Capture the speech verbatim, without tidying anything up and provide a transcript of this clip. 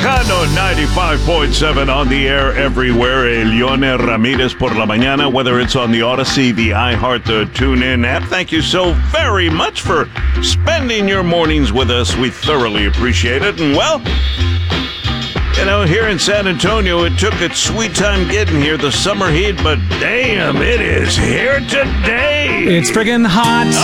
Tejano ninety-five point seven on the air everywhere. Elione Ramirez por la mañana, whether it's on the Odyssey, the iHeart, the TuneIn app. Thank you so very much for spending your mornings with us. We thoroughly appreciate it. And well, you know, here in San Antonio, it took its sweet time getting here, the summer heat, but damn, it is here today. It's friggin' hot.